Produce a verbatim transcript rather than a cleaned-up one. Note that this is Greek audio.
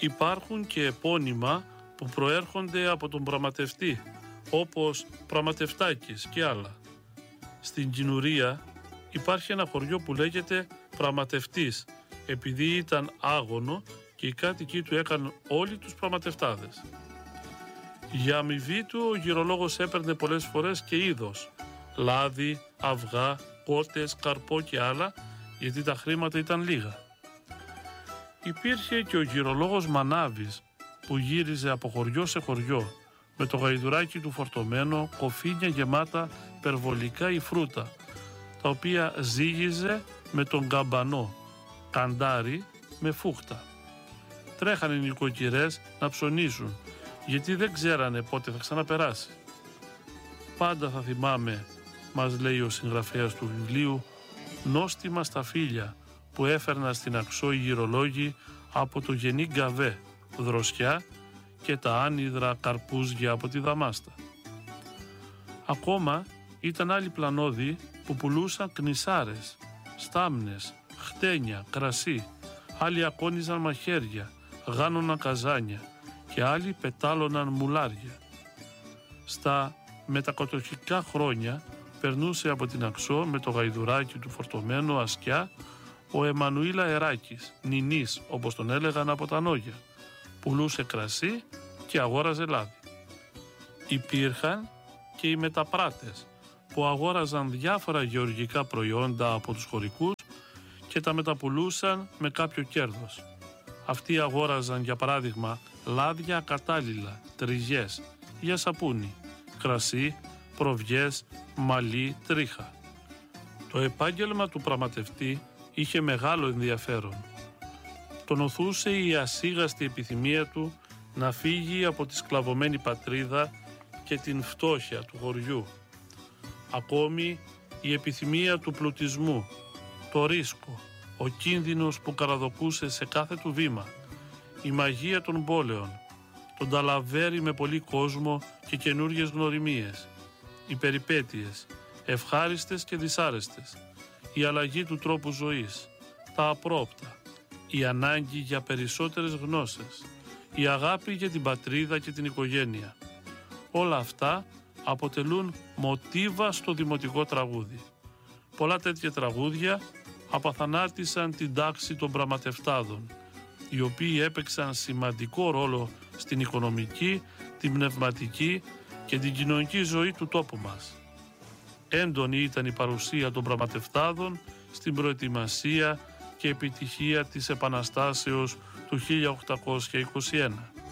Υπάρχουν και επώνυμα που προέρχονται από τον πραγματευτή, όπως Πραγματευτάκης και άλλα. Στην Κινουρία υπάρχει ένα χωριό που λέγεται Πραγματευτής, επειδή ήταν άγωνο και οι κάτοικοι του έκαναν όλοι τους πραγματευτάδες. Για αμοιβή του ο γυρολόγος έπαιρνε πολλές φορές και είδος, λάδι, αυγά, κότες, καρπό και άλλα, γιατί τα χρήματα ήταν λίγα. Υπήρχε και ο γυρολόγος Μανάβης που γύριζε από χωριό σε χωριό με το γαϊδουράκι του φορτωμένο, κοφίνια γεμάτα περβολικά ή φρούτα, τα οποία ζύγιζε με τον καμπανό, καντάρι με φούχτα. Τρέχανε οι νοικοκυρές να ψωνίσουν, γιατί δεν ξέρανε πότε θα ξαναπεράσει. Πάντα θα θυμάμαι, μας λέει ο συγγραφέας του βιβλίου, νόστιμα στα φύλλα που έφερνα στην Αξό οι γυρολόγοι από το Γενή Γκαβέ, δροσιά, και τα άνυδρα καρπούζια από τη Δαμάστα. Ακόμα ήταν άλλοι πλανώδοι που πουλούσαν κνησάρες, στάμνες, χτένια, κρασί, άλλοι ακόνιζαν μαχαίρια, γάνωναν καζάνια και άλλοι πετάλωναν μουλάρια. Στα μετακατοχικά χρόνια περνούσε από την Αξό με το γαϊδουράκι του φορτωμένο ασκιά ο Εμμανουήλ Αεράκης, Νινής όπως τον έλεγαν από τα Νόγια, πουλούσε κρασί και αγόραζε λάδι. Υπήρχαν και οι μεταπράτες που αγόραζαν διάφορα γεωργικά προϊόντα από τους χωρικούς και τα μεταπουλούσαν με κάποιο κέρδος. Αυτοί αγόραζαν για παράδειγμα λάδια κατάλληλα, τριγιές, για σαπούνι, κρασί, προβιές, μαλλί, τρίχα. Το επάγγελμα του πραγματευτή είχε μεγάλο ενδιαφέρον. Τον οθούσε η ασίγαστη επιθυμία του να φύγει από τη σκλαβωμένη πατρίδα και την φτώχεια του χωριού. Ακόμη η επιθυμία του πλουτισμού, το ρίσκο, ο κίνδυνος που καραδοκούσε σε κάθε του βήμα, η μαγεία των πόλεων, τον ταλαβέρι με πολύ κόσμο και καινούργιες γνωριμίες, οι περιπέτειες, ευχάριστες και δυσάρεστες, η αλλαγή του τρόπου ζωής, τα απρόπτα, η ανάγκη για περισσότερες γνώσεις, η αγάπη για την πατρίδα και την οικογένεια. Όλα αυτά αποτελούν μοτίβα στο δημοτικό τραγούδι. Πολλά τέτοια τραγούδια απαθανάτησαν την τάξη των πραγματευτάδων, οι οποίοι έπαιξαν σημαντικό ρόλο στην οικονομική, την πνευματική και την κοινωνική ζωή του τόπου μας. Έντονη ήταν η παρουσία των πραγματευτάδων στην προετοιμασία και επιτυχία της Επαναστάσεως του χίλια οκτακόσια είκοσι ένα.